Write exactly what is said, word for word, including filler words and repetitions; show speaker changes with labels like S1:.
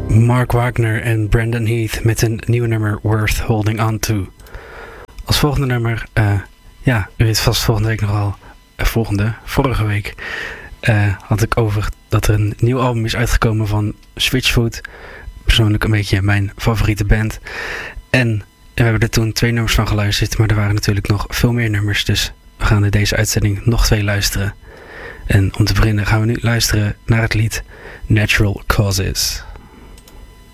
S1: Mark Wagner en Brandon Heath met een nieuwe nummer Worth Holding On To. Als volgende nummer, uh, ja, u weet vast volgende week nogal, uh, volgende, vorige week uh, had ik over dat er een nieuw album is uitgekomen van Switchfoot. Persoonlijk een beetje mijn favoriete band. En we hebben er toen twee nummers van geluisterd, maar er waren natuurlijk nog veel meer nummers, dus we gaan in deze uitzending nog twee luisteren. En om te beginnen gaan we nu luisteren naar het lied Natural Causes.